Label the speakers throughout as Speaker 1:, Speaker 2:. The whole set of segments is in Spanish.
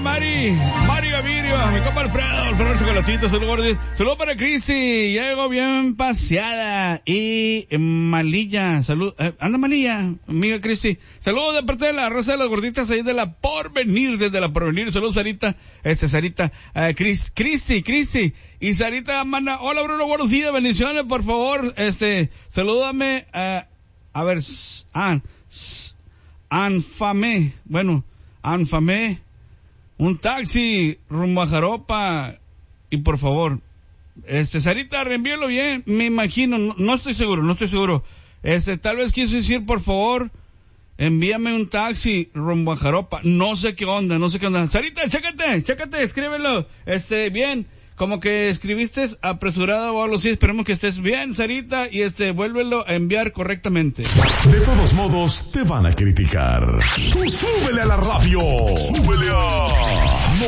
Speaker 1: Mario Gavirio, mi compa Alfredo Chocolatito, saludos para Cristi, llego bien paseada, y Malilla, salud, anda Malilla, amiga Cristi, saludos de parte de la raza de las gorditas ahí de la Porvenir, desde la Porvenir, saludos Sarita, Sarita, Cristi, y Sarita manda, hola Bruno, buenos días, bendiciones, por favor, salúdame, a ver, Anfame, un taxi rumbo a Jaropa, y por favor, Sarita, reenvíalo bien, me imagino, no estoy seguro, tal vez quiso decir, por favor, envíame un taxi rumbo a Jaropa, no sé qué onda, Sarita, chécate, escríbelo, bien, como que escribiste apresurado o algo así, esperemos que estés bien, Sarita, y vuélvelo a enviar correctamente.
Speaker 2: De todos modos, te van a criticar. Tú súbele a la radio. Súbele a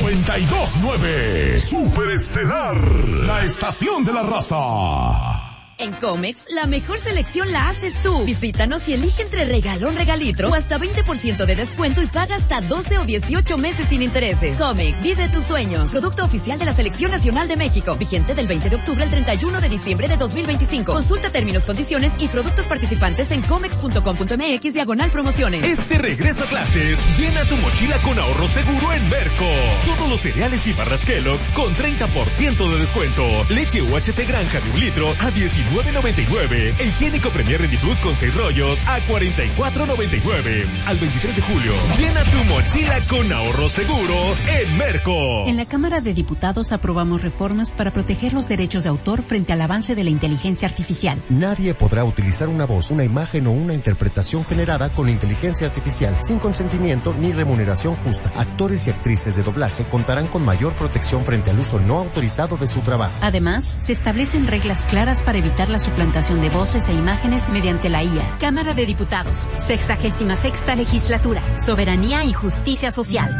Speaker 2: 92.9. Super Estelar, la estación de la raza.
Speaker 3: En Comex, la mejor selección la haces tú. Visítanos y elige entre regalito o hasta 20% de descuento y paga hasta 12 o 18 meses sin intereses. Comex, vive tus sueños. Producto oficial de la Selección Nacional de México. Vigente del 20 de octubre al 31 de diciembre de 2025. Consulta términos, condiciones y productos participantes en comex.com.mx/promociones.
Speaker 4: Este regreso a clases, llena tu mochila con ahorro seguro en Merco. Todos los cereales y barras Kellogg's con 30% de descuento. Leche UHT Granja de 1 litro a $19.99. E higiénico Premier Ready Plus con 6 rollos a $44.99. Al 23 de julio, llena tu mochila con ahorro seguro en Merco.
Speaker 5: En la Cámara de Diputados aprobamos reformas para proteger los derechos de autor frente al avance de la inteligencia artificial.
Speaker 6: Nadie podrá utilizar una voz, una imagen o una interpretación generada con inteligencia artificial sin consentimiento ni remuneración justa. Actores y actrices de doblaje contarán con mayor protección frente al uso no autorizado de su trabajo.
Speaker 5: Además, se establecen reglas claras para evitar la suplantación de voces e imágenes mediante la IA. Cámara de Diputados, 66ª Legislatura, Soberanía y Justicia Social.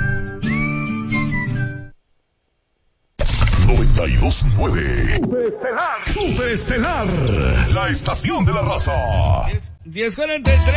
Speaker 2: 92.9. Super Estelar, la estación de la raza.
Speaker 1: 10:43.